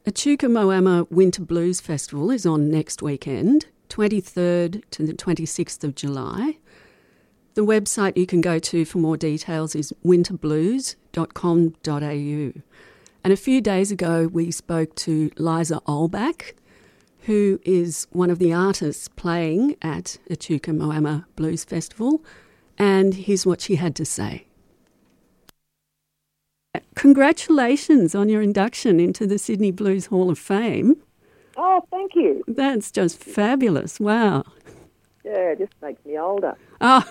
Echuca Moama Winter Blues Festival is on next weekend, 23rd to the 26th of July. The website you can go to for more details is winterblues.com.au. And a few days ago we spoke to Liza Olbach, who is one of the artists playing at Echuca Moama Blues Festival, and here's what she had to say. Congratulations on your induction into the Sydney Blues Hall of Fame. Oh, thank you. That's just fabulous. Wow. Yeah, it just makes me older. Oh,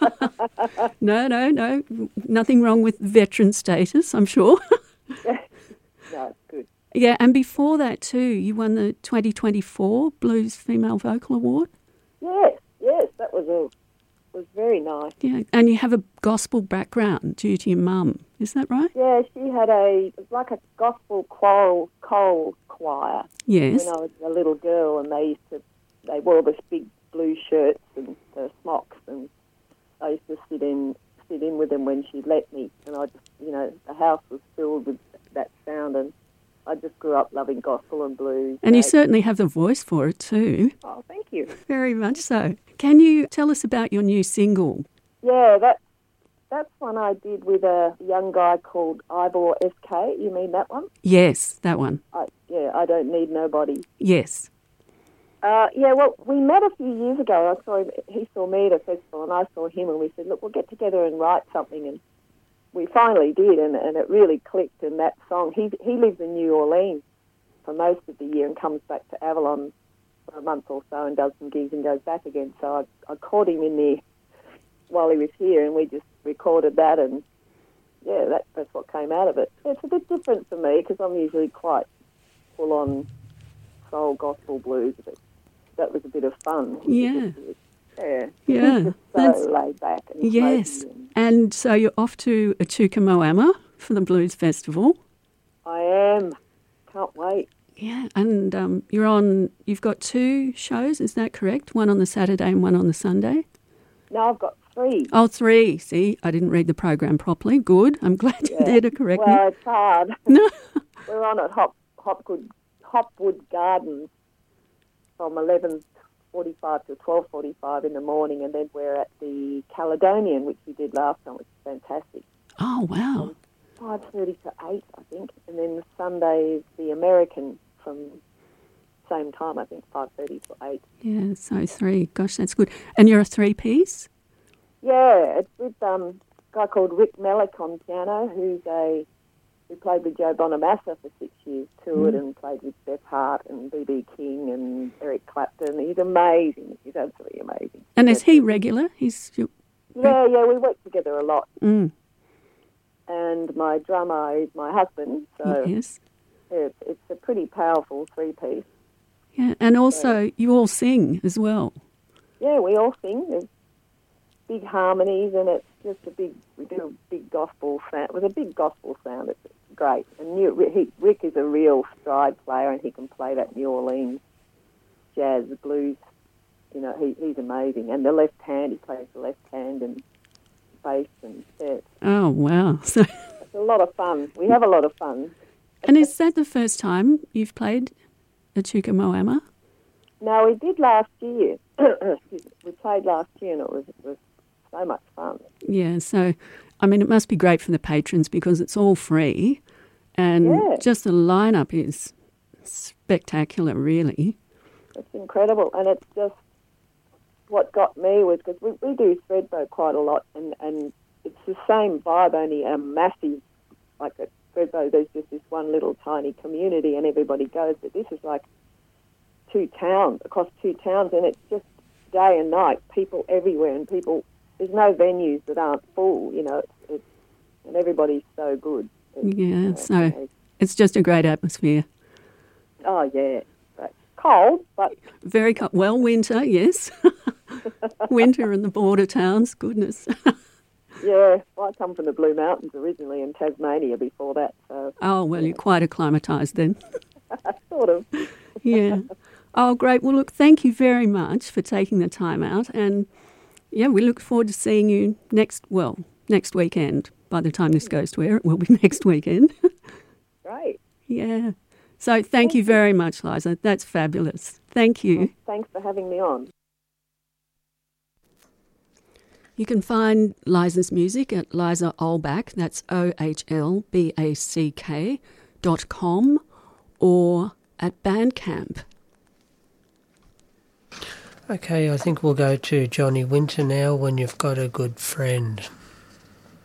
no. Nothing wrong with veteran status, I'm sure. No, it's good. Yeah, and before that too, you won the 2024 Blues Female Vocal Award. Yes, that was very nice. Yeah, and you have a gospel background due to your mum, is that right? Yeah, she had a gospel choral choir. Yes. When I was a little girl, and they wore this big blue shirts and smocks, and I used to sit in with them when she let me, and I just, the house was filled with that sound, and I just grew up loving gospel and blues. And you certainly have the voice for it too. Oh, thank you. Very much so. Can you tell us about your new single? Yeah, that's one I did with a young guy called Ivor SK. You mean that one? Yes, that one. I Don't Need Nobody. Yes. Well, we met a few years ago. He saw me at a festival and I saw him, and we said, look, we'll get together and write something, and we finally did, and it really clicked. And that song, he lives in New Orleans for most of the year and comes back to Avalon for a month or so and does some gigs and goes back again. So I caught him in there while he was here, and we just recorded that, and yeah, that's what came out of it. It's a bit different for me because I'm usually quite full-on soul gospel blues, but that was a bit of fun. Yeah. Yeah. Just so laid back. And yes. And so you're off to Echuca Moama for the Blues Festival. I am. Can't wait. Yeah, and you've got 2 shows, is that correct? One on the Saturday and one on the Sunday? No, I've got 3. Oh, 3. See, I didn't read the program properly. Good. I'm glad you're there to correct me. Well, it's hard. No. We're on at Hopwood Gardens from 11:45 to 12:45 in the morning, and then we're at the Caledonian, which we did last time, which is fantastic. Oh, wow. 5:30 to 8, I think, and then the Sunday is the American from same time, I think, 5:30 to 8. Yeah, so 3. Gosh, that's good. And you're a 3-piece? Yeah, it's with a guy called Rick Mellick on piano, who played with Joe Bonamassa for 6 years, toured and played with Beth Hart and B.B. King and Eric Clapton. He's amazing. He's absolutely amazing. And is he regular? Yeah, we work together a lot. Mm. And my drummer is my husband, so yes. It's a pretty powerful 3-piece. Yeah, and also you all sing as well. Yeah, we all sing. There's big harmonies, and it's just we do a big gospel sound. With a big gospel sound, it's great. And Rick is a real stride player, and he can play that New Orleans jazz, blues. He's amazing. And the left hand, he plays the left hand and bass and set. Oh, wow. So it's a lot of fun. We have a lot of fun. And is that the first time you've played Echuca Moama? No, we did last year. We played last year, and it was so much fun. Yeah, so, I mean, it must be great for the patrons because it's all free, and just the lineup is spectacular, really. It's incredible, and it's just what got me was because we do Thredbo quite a lot, and it's the same vibe, only a massive, like at Thredbo, there's just this one little tiny community, and everybody goes, but this is like 2 towns, across 2 towns, and it's just day and night, people everywhere, and there's no venues that aren't full, and everybody's so good. So it's just a great atmosphere. Oh, yeah. Cold, but... Very cold. Well, winter, yes. Winter in the border towns, goodness. Yeah, well, I come from the Blue Mountains originally in Tasmania before that. So, oh, well, you're quite acclimatised then. Sort of. Yeah. Oh, great. Well, look, thank you very much for taking the time out. And, yeah, we look forward to seeing you next weekend. By the time this goes to air, it will be next weekend. Great. Yeah. So thank you very much, Liza. That's fabulous. Thank you. Well, thanks for having me on. You can find Liza's music at Liza Ohlback, that's OHLBACK.com, or at Bandcamp. Okay, I think we'll go to Johnny Winter now, When You've Got a Good Friend.